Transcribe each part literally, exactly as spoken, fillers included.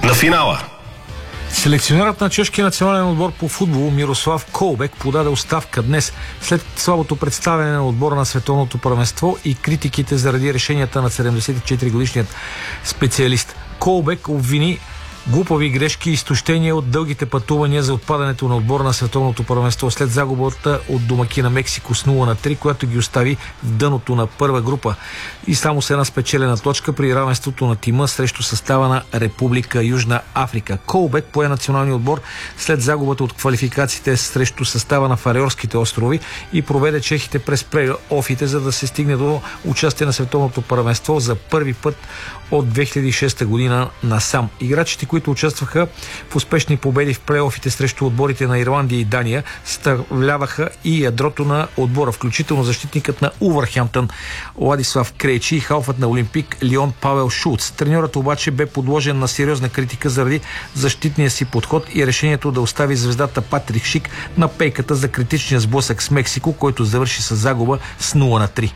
на финала. Селекционерът на чешкия национален отбор по футбол Мирослав Колбек подаде оставка днес след слабото представяне на отбора на световното първенство и критиките заради решенията на седемдесет и четири годишният специалист. Колбек обвини глупави грешки и изтощения от дългите пътувания за отпадането на отбора на световното първенство след загубата от домакина Мексико с нула на три, която ги остави в дъното на първа група и само с една спечелена точка при равенството на тима срещу състава на Република Южна Африка. Колбек пое националния отбор след загубата от квалификациите срещу състава на Фареорските острови и проведе чехите през плейофите, за да се стигне до участие на световното първенство за първи път от две хиляди и шеста година насам. Играчите, които участваха в успешни победи в плейофите срещу отборите на Ирландия и Дания, съставляваха и ядрото на отбора, включително защитникът на Увърхемптън Владислав Крейчи и халфът на Олимпик Лион Павел Шулц. Треньорът обаче бе подложен на сериозна критика заради защитния си подход и решението да остави звездата Патрик Шик на пейката за критичния сблъсък с Мексико, който завърши с загуба с нула на три.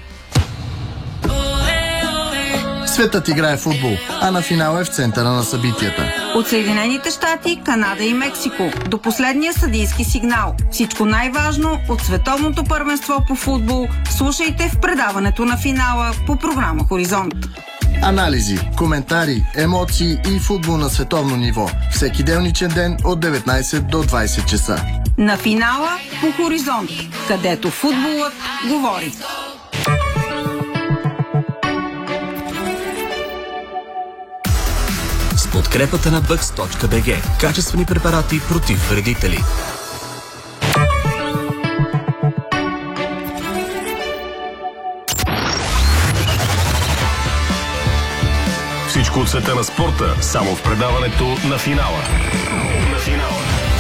Светът играе футбол, а на финала е в центъра на събитията. От Съединените щати, Канада и Мексико до последния съдийски сигнал. Всичко най-важно от световното първенство по футбол слушайте в предаването на финала по програма Хоризонт. Анализи, коментари, емоции и футбол на световно ниво. Всеки делничен ден от деветнайсет до двайсет часа. На финала по Хоризонт, където футболът говори. Подкрепата на бъкс точка би джи. Качествени препарати против вредители. Всичко от света на спорта, само в предаването на финала. На финала.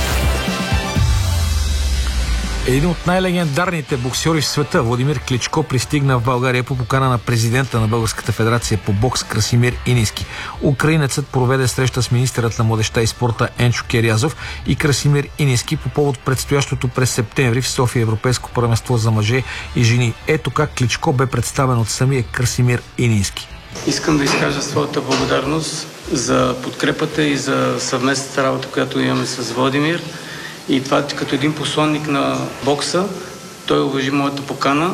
Един от най-легендарните боксьори в света, Владимир Кличко, пристигна в България по покана на президента на Българската федерация по бокс Красимир Инински. Украинецът проведе среща с министърът на младежта и спорта Енчо Керязов и Красимир Инински по повод предстоящото през септември в София европейско първенство за мъже и жени. Ето как Кличко бе представен от самия Красимир Инински. Искам да изкажа своята благодарност за подкрепата и за съвместната работа, която имаме с Владимир. И това като един посланник на бокса, той уважи моята покана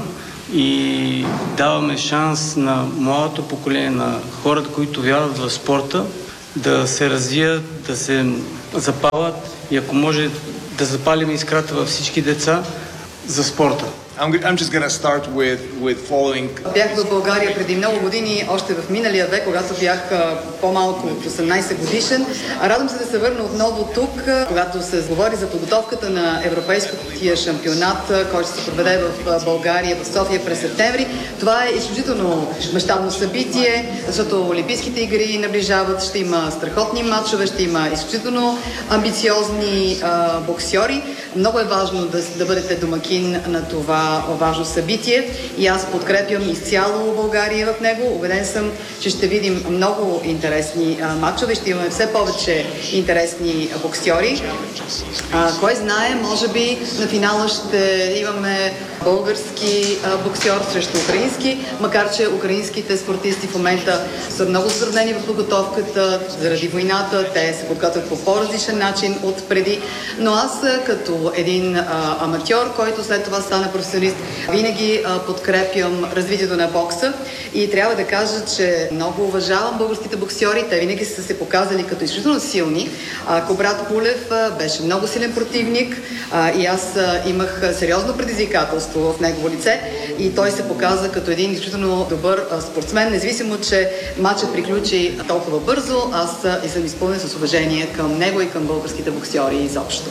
и даваме шанс на младото поколение, на хората, които вярват в спорта, да се развият, да се запалят и ако може да запалим искрата във всички деца за спорта. I'm just gonna start with, with following... Бях в България преди много години, още в миналия век, когато бях по-малко от осемнайсет годишен. Радвам се да се върна отново тук, когато се говори за подготовката на европейския шампионат, който ще се проведе в България, в София през септември. Това е изключително мащабно събитие, защото Олимпийските игри наближават, ще има страхотни матчове, ще има изключително амбициозни а, боксьори. Много е важно да, да бъдете домакин на това важно събитие и аз подкрепям изцяло България в него. Убеден съм, че ще видим много интересни а, матчове, ще имаме все повече интересни боксьори. А, кой знае, може би на финала ще имаме български а, боксьор срещу украински, макар че украинските спортисти в момента са много сравнени в подготовката заради войната, те се подготвят по по-различен начин от преди, но аз като един а, аматьор, който след това стана професионалист, винаги а, подкрепям развитието на бокса и трябва да кажа, че много уважавам българските боксьори. Те винаги са се показали като изключително силни. А, Кобрат Пулев а, беше много силен противник а, и аз а, имах сериозно предизвикателство в негово лице и той се показа като един изключително добър а, спортсмен, независимо, че матчът приключи толкова бързо. Аз а, и съм изпълнен с уважение към него и към българските боксьори изобщо.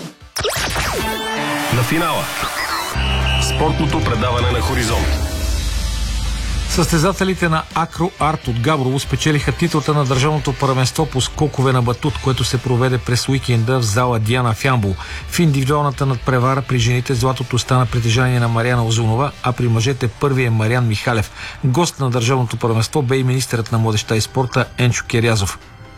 На финала. Спортното предаване на Хоризонт. Състезателите на Акро Арт от Габрово спечелиха титлата на държавното първенство по скокове на батут, което се проведе през уикенда в зала Диана в Ямбол. В индивидуалната надпревара при жените златото стана притежание на Мариана Озунова, а при мъжете първи е Мариан Михалев. Гост на държавното първенство бе и министърът на младежта и спорта Енчо Керязов.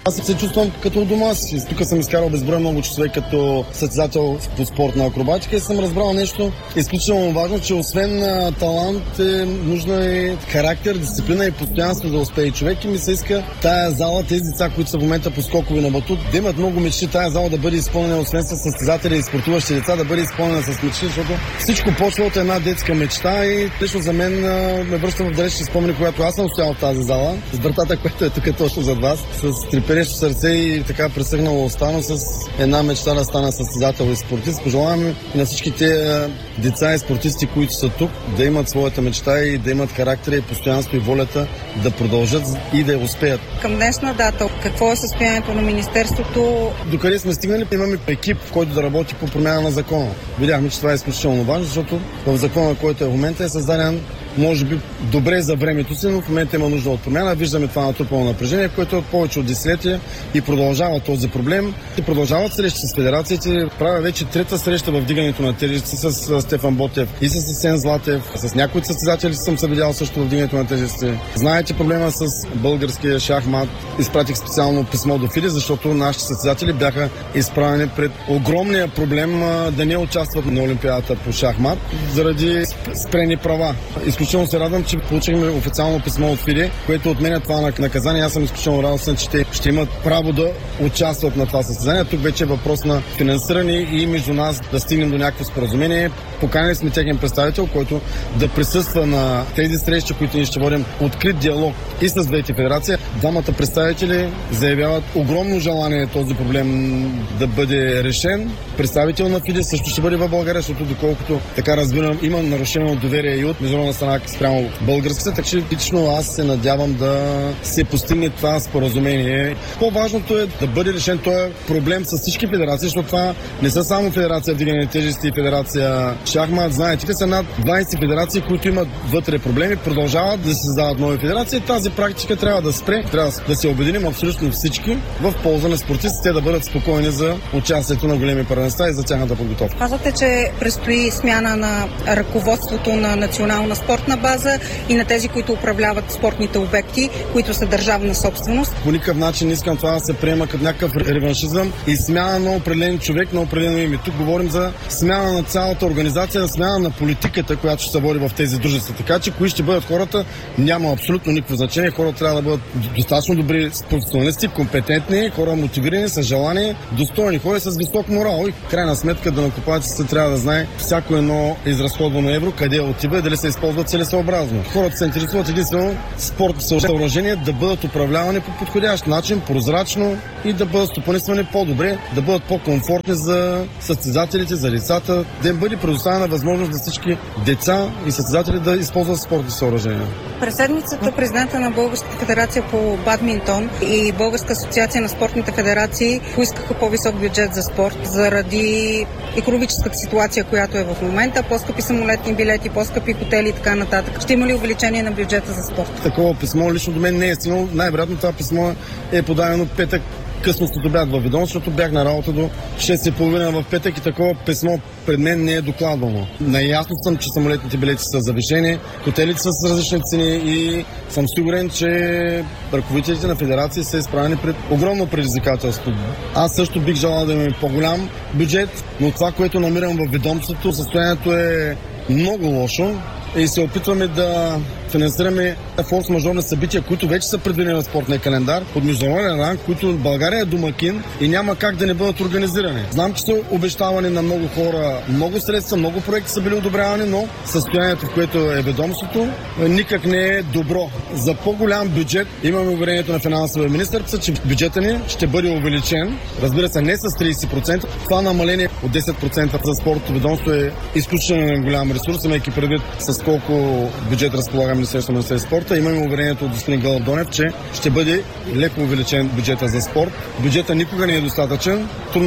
Аз се чувствам като у дома си. Тук съм изкарал безброй много часове като състезател по спортна акробатика и съм разбрал нещо изключително важно, че освен а, талант е нужна и характер, дисциплина и постоянство да успее човек и ми се иска тая зала, тези деца, които са в момента по скокови на батут, да имат много мечти, тая зала да бъде изпълнена освен с състезатели и спортуващи деца, да бъде изпълнена с мечти, защото всичко почва от една детска мечта и лично за мен а, ме връща в далечни спомени, когато аз съм стоял в тази зала, с братата, която е тук точно зад вас, с треперещо сърце и така пресъгнало остано с една мечта да стана състезател и спортист. Пожелавам на всички те деца и спортисти, които са тук, да имат своята мечта и да имат характера и постоянство и волята да продължат и да я успеят. Към днешна дата, какво е състоянието на министерството? Докъде сме стигнали, имаме екип, в който да работи по промяна на закона. Видяхме, че това е изключително важно, защото в закона, който е в момента, е създаден може би добре за времето си, но в момента има нужда от промяна. Виждаме това натрупано напрежение, което е повече от десетилетия и продължава този проблем. И продължават срещи с федерациите. Правя вече трета среща в вдигането на тежести с Стефан Ботев и с Асен Златев. С някои от състезатели съм се видял също в вдигането на тежести. Знаете проблема с българския шахмат. Изпратих специално писмо до ФИДЕ, защото нашите състезатели бяха изправени пред огромния проблем да не участват на Олимпиадата по шахмат заради спрени права. Изключително се радвам, че получихме официално писмо от ФИДЕ, което отменя това наказание. Аз съм изключително радостен, че те ще имат право да участват на това състезание. Тук вече е въпрос на финансиране и между нас да стигнем до някакво споразумение. Поканили сме техен представител, който да присъства на тези срещи, които ние ще водим открит диалог и с двете федерации. Двамата представители заявяват огромно желание този проблем да бъде решен. Представител на ФИДЕ също ще бъде в България, защото доколкото така разбирам, има нарушено доверие и от международна страна спрямо българската, така че лично аз се надявам да се постигне това споразумение. По-важното е да бъде решен този проблем с всички федерации, защото това не са само федерация вдигане на тежести и федерация шахмат. Знаете, са над двайсет федерации, които имат вътре проблеми, продължават да се създават нови федерации. Тази практика трябва да спре. Трябва да се обединим абсолютно всички в полза на спортистите, да бъдат спокойни за участието на големи първенства и за тяхната подготовка. Казвате, че предстои смяна на ръководството на национална спортна база и на тези, които управляват спортните обекти, които са държавна собственост. По никакъв начин не искам това да се приема като някакъв реваншизъм и смяна на определен човек, на определено име. Тук говорим за смяна на цялата организация, на смяна на политиката, която ще се води в тези дружества. Така че кои ще бъдат хората, няма абсолютно никакво значение. Хората трябва да бъдат достатъчно добри професионалисти, компетентни, хора мотивирани, с желание, достойни хора с висок морал. И крайна сметка данъкоплатците трябва да знае всяко едно изразходвано евро къде отива и дали се използва целесъобразно. Хората се интересуват единствено спортни съоръжения да бъдат управлявани по подходящ начин, прозрачно и да бъдат стопанисвани по-добре, да бъдат по-комфортни за състезателите, за децата, да им бъде предоставена възможност за всички деца и състезатели да използват спортни съоръжения. През седмицата президента на Българската федерация по бадминтон и Българска асоциация на спортните федерации поискаха по-висок бюджет за спорт заради икономическата ситуация, която е в момента, по-скъпи самолетни билети, по-скъпи хотели и така нататък. Ще има ли увеличение на бюджета за спорт? Такова писмо лично до мен не е стигнало. Най-вероятно това писмо е подадено петък късно след обяд във ведомството, защото бях на работа до шест и половина в петък и такова писмо пред мен не е докладвано. Наясно съм, че самолетните билети са завишени, хотелите са с различни цени и съм сигурен, че ръководителите на федерации са изправени пред огромно предизвикателство. Аз също бих желал да имаме по-голям бюджет, но това, което намирам във ведомството, състоянието е много лошо и се опитваме да финансираме форс-мажорни събития, които вече са предвидени в спортния календар от международен ранг, които България е домакин и няма как да не бъдат организирани. Знам, че са обещавани на много хора много средства, много проекти са били одобрявани, но състоянието, в което е ведомството, никак не е добро. За по-голям бюджет имаме уверението на финансовия министър, че бюджета ни ще бъде увеличен. Разбира се, не с трийсет процента. Това намаление от десет процента за спортното ведомство е изключително голям ресурс, имайки предвид с колко бюджет разполага Министерството на спорта. Имаме уверението от господин Гълъб Донев, че ще бъде леко увеличен бюджета за спорт. Бюджета никога не е достатъчен. Трудно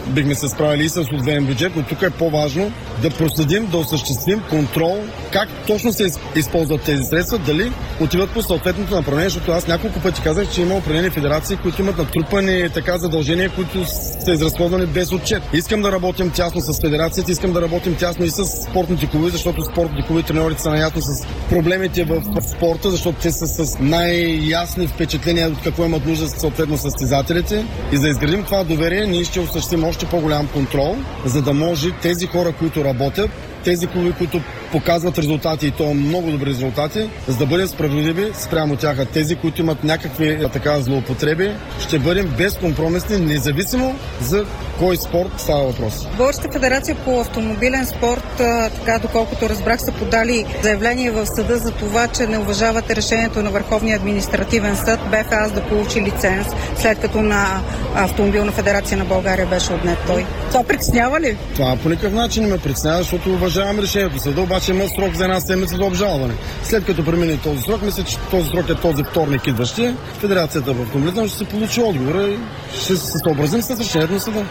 бихме се справили и с отвоен бюджет, но тук е по-важно да проследим, да осъществим контрол как точно се използват тези средства, дали отиват по съответното направление, защото аз няколко пъти казах, че има определени федерации, които имат натрупани така задължения, които са изразходвани без отчет. Искам да работим тясно с федерацията, искам да работим тясно и с спортните клубове, защото спортните клубове треньорите са наясно с проблемите в спорта, защото те са с най-ясни впечатления от какво имат нужда съответно състезателите. И за да изградим това доверие, ние ще осъществим още по-голям контрол, за да може тези хора, които работят, тези клуби, които показват резултати и то много добри резултати, за да бъдем справедливи спрямо тях. А тези, които имат някакви така злоупотреби, ще бъдем безкомпромисни, независимо за кой спорт става въпрос. Българската федерация по автомобилен спорт, така доколкото разбрах, са подали заявление в съда за това, че не уважават решението на Върховния административен съд БФАС да получи лиценз, след като на Автомобилна федерация на България беше отнет той. Това притеснява ли? Това по никакъв начин не ме притеснява, защото уважавам решението. Съда обаче има срок за една седмица за обжалване. След като премине този срок, мисля, че този срок е този вторник идващия. Федерацията в автомобилен ще се получи отговора и ще се съобразим с решението на съда.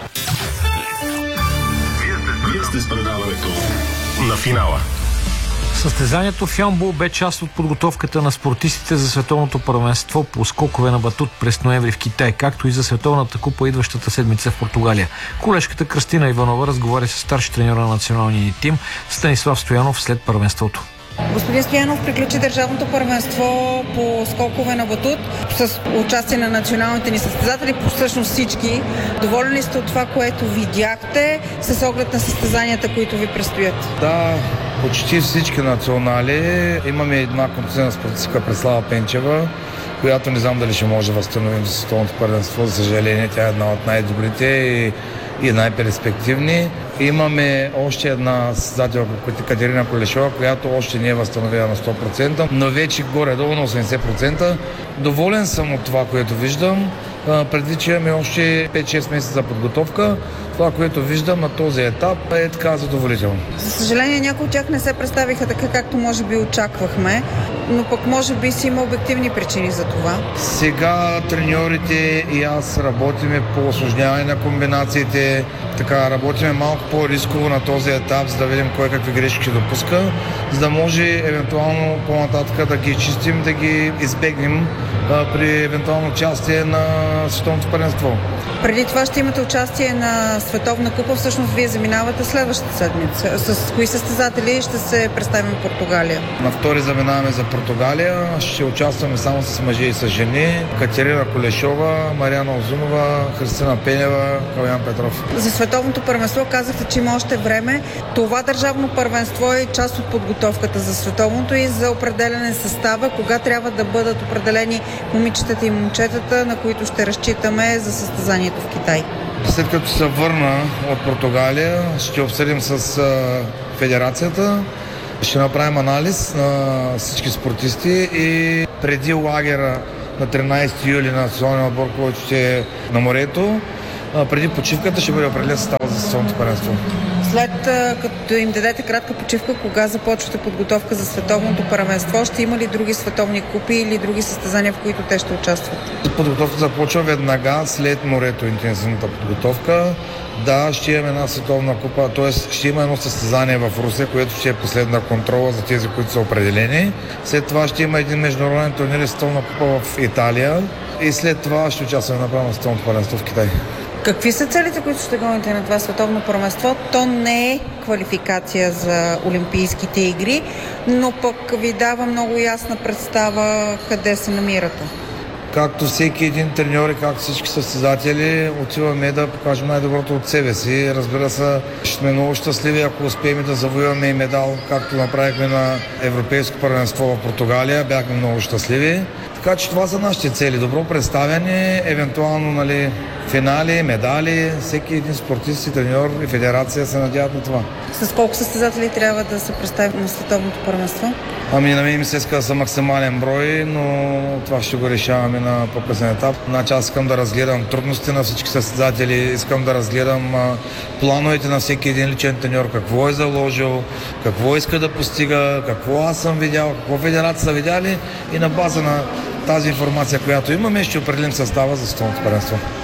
Вие сте с предаването на финала. Състезанието в Ямбол бе част от подготовката на спортистите за световното първенство по скокове на батут през ноември в Китай, както и за световната купа идващата седмица в Португалия. Колежката Кръстина Иванова разговаря с старши треньор на националния ни тим Станислав Стоянов след първенството. Господин Стоянов, приключи държавното първенство по скокове на батут с участие на националните ни състезатели, по всъщност всички. Доволен ли сте от това, което видяхте с оглед на състезанията, които ви предстоят? Да, почти всички национали. Имаме една контузена спортистка Преслава Пенчева, която не знам дали ще може да възстановим за световното първенство. За съжаление, тя е една от най-добрите и, и най-перспективни. Имаме още една състезателка, Катерина Колешова, която още не е възстановена на сто процента, но вече горе-долу на осемдесет процента. Доволен съм от това, което виждам. Предвид, че имаме още пет-шест месеца за подготовка. Това, което виждам на този етап, е така задоволително. За съжаление, някои от тях не се представиха така, както може би очаквахме, но пък може би си има обективни причини за това. Сега треньорите и аз работиме по усложняване на комбинациите, така работиме малко по-рисково на този етап, за да видим кой какви грешки ще допуска, за да може евентуално по-нататък да ги чистим, да ги избегнем а, при евентуално участие на световното първенство. Преди това ще имате участие на Световна купа. Всъщност вие заминавате следващата седмица. С кои състезатели ще се представим в Португалия? На втори заминаваме за Португалия. Ще участваме само с мъже и с жени. Катерина Колешова, Мариана Озунова, Христина Пенева, Калян Петров. За Световното първенство казахте, че има още време. Това държавно първенство е част от подготовката за Световното и за определене състава. Кога трябва да бъдат определени момичетата и момчетата, на които ще разчитаме за състезанието в Китай? След като се върна от Португалия, ще обсъдим с а, федерацията, ще направим анализ на всички спортисти и преди лагера на тринадесети юли на националния отбор, който ще е на морето, а, преди почивката ще бъде определен състава за световното първенство. След като им дадете кратка почивка, кога започвате подготовка за световното първенство, ще има ли други световни купи или други състезания, в които те ще участват? Подготовката започва веднага след морето, интензивната подготовка. Да, ще имаме една световна купа, т.е. ще има едно състезание в Русе, което ще е последна контрола за тези, които са определени. След това ще има един международен турнир, световна купа в Италия и след това ще участваме направо на световното първенство в Китай. Какви са целите, които ще гоните на това световно първенство? То не е квалификация за Олимпийските игри, но пък ви дава много ясна представа къде се намирате. Както всеки един треньор и както всички състезатели, отиваме да покажем най-доброто от себе си. Разбира се, ще сме много щастливи, ако успеем да завоюваме и медал, както направихме на Европейско първенство в Португалия. Бяхме много щастливи. Така че това са нашите цели. Добро представяне, евентуално нали, финали, медали. Всеки един спортист и треньор и федерация се надяват на това. С колко състезатели трябва да се представят на световното първенство? Ами на мен ми се иска да са максимален брой, но това ще го решаваме на по-късен етап. Значи аз искам да разгледам трудности на всички състезатели, искам да разгледам а, плановете на всеки един личен треньор, какво е заложил, какво иска да постига, какво аз съм видял, какво федерация са видяли и на база на тази информация, която имаме, ще определим състава за световното първенство.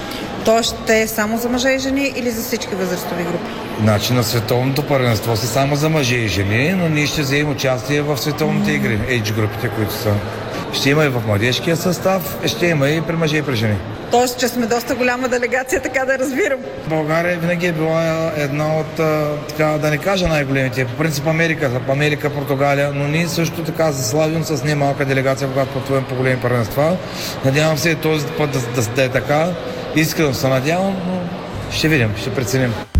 То ще е само за мъже и жени или за всички възрастови групи? Значи на световното първенство са само за мъже и жени, но ние ще вземем участие в световните игри, ейдж групите, които са. Ще има и в младежкия състав, ще има и при мъже и при жени. Тоест, че сме доста голяма делегация, така да разбирам. България винаги е била една от, така да не кажа най-големите. По принцип Америка, Америка, Португалия, но ние също така се славим с немалка делегация, когато пътуваме по големи първенства. Надявам се този път да, да, да е така. Искрено се надявам, но ще видим, ще преценим.